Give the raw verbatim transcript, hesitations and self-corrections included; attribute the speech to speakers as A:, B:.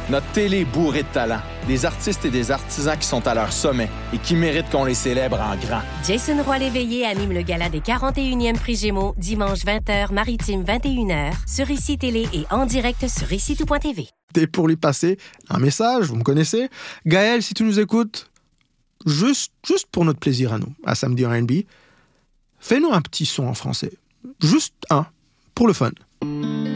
A: Notre télé est bourrée de talent, des artistes et des artisans qui sont à leur sommet et qui méritent qu'on les célèbre en grand.
B: Jason Roy-Léveillé anime le gala des quarante et unième Prix Gémeaux, dimanche vingt heures, Maritime vingt et une heures, sur Ici Télé et en direct sur ici tout point t v.
C: Et pour lui passer un message, vous me connaissez. Gaël, si tu nous écoutes, juste, juste pour notre plaisir à nous, à Samedi R and B, fais-nous un petit son en français. Juste un, pour le fun.